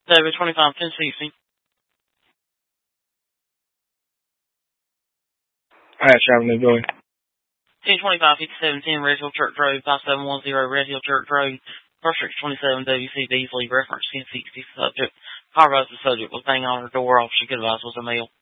David 25 1060. Ash Avenue, go ahead. 1025 5710 Red Hill Church Road, 5710 Red Hill Church Road, District 27 WC Beasley, reference 1060 subject. Power the subject was banging on her door. All she could advise was a male.